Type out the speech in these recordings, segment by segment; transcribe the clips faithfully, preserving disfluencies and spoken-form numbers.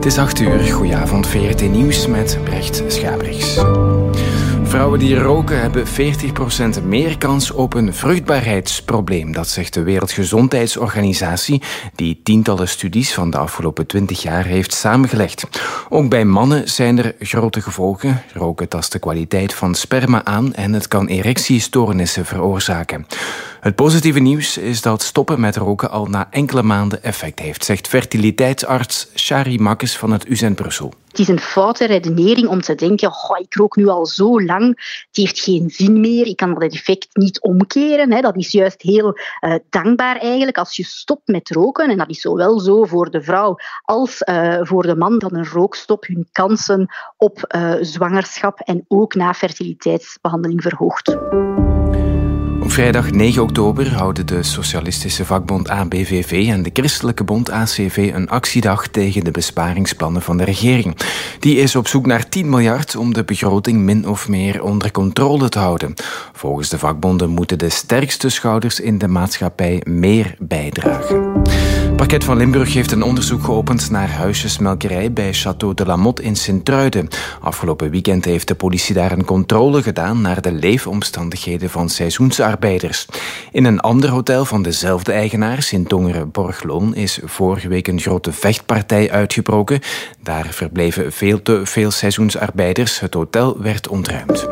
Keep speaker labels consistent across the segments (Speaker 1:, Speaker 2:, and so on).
Speaker 1: Het is acht uur. Goedenavond, V R T Nieuws met Brecht Schabrichs. Vrouwen die roken hebben veertig procent meer kans op een vruchtbaarheidsprobleem. Dat zegt de Wereldgezondheidsorganisatie, die tientallen studies van de afgelopen twintig jaar heeft samengelegd. Ook bij mannen zijn er grote gevolgen. Roken tast de kwaliteit van sperma aan en het kan erectiestoornissen veroorzaken. Het positieve nieuws is dat stoppen met roken al na enkele maanden effect heeft, zegt fertiliteitsarts Shari Makkes van het U Z N Brussel.
Speaker 2: Het is een foute redenering om te denken, oh, ik rook nu al zo lang, het heeft geen zin meer, ik kan dat effect niet omkeren. Dat is juist heel uh, dankbaar eigenlijk als je stopt met roken. En dat is zowel zo voor de vrouw als uh, voor de man, dat een rookstop hun kansen op uh, zwangerschap en ook na fertiliteitsbehandeling verhoogt.
Speaker 1: Op vrijdag negen oktober houden de Socialistische Vakbond A B V V en de Christelijke Bond A C V een actiedag tegen de besparingsplannen van de regering. Die is op zoek naar tien miljard om de begroting min of meer onder controle te houden. Volgens de vakbonden moeten de sterkste schouders in de maatschappij meer bijdragen. Het parket van Limburg heeft een onderzoek geopend naar huisjesmelkerij bij Château de la Motte in Sint-Truiden. Afgelopen weekend heeft de politie daar een controle gedaan naar de leefomstandigheden van seizoensarbeiders. In een ander hotel van dezelfde eigenaar, Sint-Tongeren-Borgloon, is vorige week een grote vechtpartij uitgebroken. Daar verbleven veel te veel seizoensarbeiders. Het hotel werd ontruimd.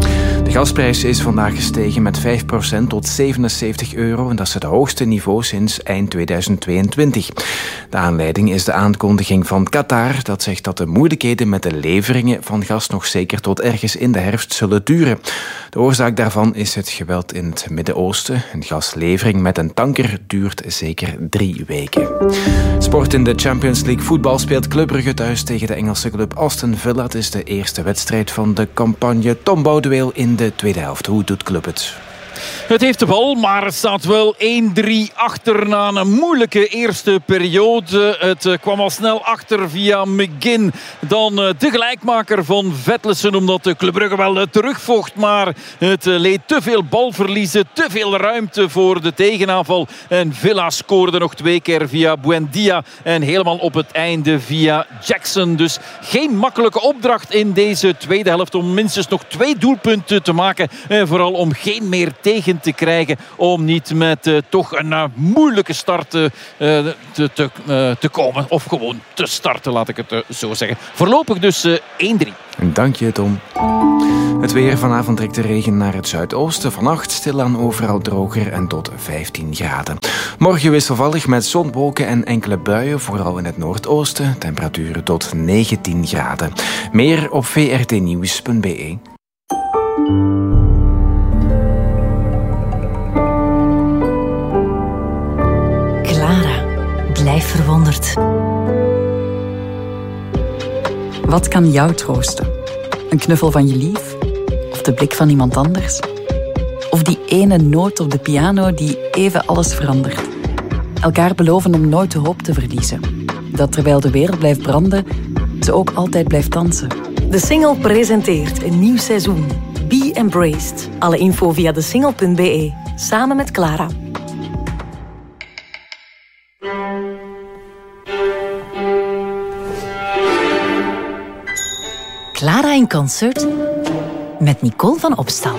Speaker 1: De gasprijs is vandaag gestegen met vijf procent tot zevenenzeventig euro en dat is het hoogste niveau sinds eind tweeduizend tweeëntwintig. De aanleiding is de aankondiging van Qatar dat zegt dat de moeilijkheden met de leveringen van gas nog zeker tot ergens in de herfst zullen duren. De oorzaak daarvan is het geweld in het Midden-Oosten. Een gaslevering met een tanker duurt zeker drie weken. Sport in de Champions League voetbal speelt Club Brugge thuis tegen de Engelse club Aston Villa. Het is de eerste wedstrijd van de campagne. Tom Boudeweel in de tweede helft. Hoe doet Club het?
Speaker 3: Het heeft de bal, maar het staat wel één drie achter na een moeilijke eerste periode. Het kwam al snel achter via McGinn. Dan de gelijkmaker van Vetlesen, omdat de Club Brugge wel terugvocht. Maar het leed te veel balverliezen, te veel ruimte voor de tegenaanval. En Villa scoorde nog twee keer via Buendia. En helemaal op het einde via Jackson. Dus geen makkelijke opdracht in deze tweede helft om minstens nog twee doelpunten te maken. En vooral om geen meer tegen te krijgen om niet met uh, toch een uh, moeilijke start uh, te, te, uh, te komen. Of gewoon te starten, laat ik het uh, zo zeggen. Voorlopig dus uh, één drie.
Speaker 1: Dank je, Tom. Het weer. Vanavond trekt de regen naar het zuidoosten. Vannacht stilaan overal droger en tot vijftien graden. Morgen wisselvallig met zon, wolken en enkele buien, vooral in het noordoosten. Temperaturen tot negentien graden. Meer op v r t nieuws punt b e.
Speaker 4: Blijf verwonderd. Wat kan jou troosten? Een knuffel van je lief? Of de blik van iemand anders? Of die ene noot op de piano die even alles verandert? Elkaar beloven om nooit de hoop te verliezen. Dat terwijl de wereld blijft branden, ze ook altijd blijft dansen.
Speaker 5: De Single presenteert een nieuw seizoen. Be Embraced. Alle info via de single punt b e. Samen met Clara.
Speaker 4: Clara in concert met Nicole van Opstal.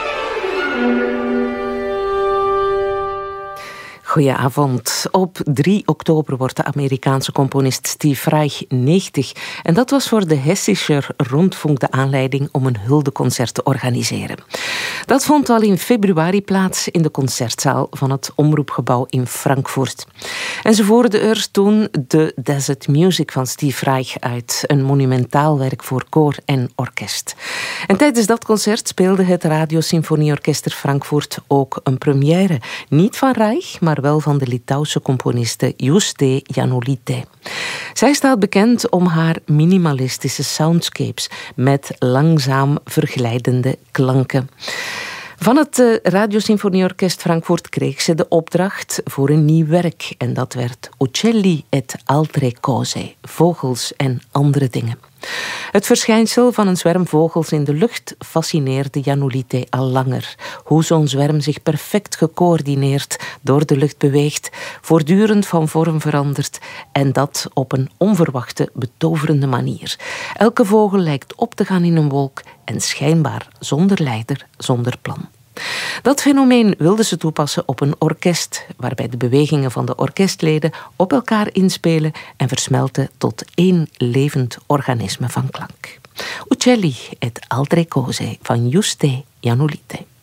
Speaker 6: Goedenavond. Op drie oktober wordt de Amerikaanse componist Steve Reich negentig. En dat was voor de Hessischer Rundfunk de aanleiding om een huldeconcert te organiseren. Dat vond al in februari plaats in de concertzaal van het Omroepgebouw in Frankfurt. En ze voerden er toen de Desert Music van Steve Reich uit. Een monumentaal werk voor koor en orkest. En tijdens dat concert speelde het Radiosymfonieorkester Frankfurt ook een première. Niet van Reich, maar wel van de Litouwse componiste Juste Janulite. Zij staat bekend om haar minimalistische soundscapes met langzaam verglijdende klanken. Van het uh, Radiosymfonieorkest Frankfurt kreeg ze de opdracht voor een nieuw werk. En dat werd Uccelli et altre cose, vogels en andere dingen. Het verschijnsel van een zwerm vogels in de lucht fascineerde Jan Ulythe al langer. Hoe zo'n zwerm zich perfect gecoördineerd door de lucht beweegt, voortdurend van vorm verandert en dat op een onverwachte, betoverende manier. Elke vogel lijkt op te gaan in een wolk en schijnbaar zonder leider, zonder plan. Dat fenomeen wilden ze toepassen op een orkest, waarbij de bewegingen van de orkestleden op elkaar inspelen en versmelten tot één levend organisme van klank. Uccelli et altre cose van Juste Jan Ulythe.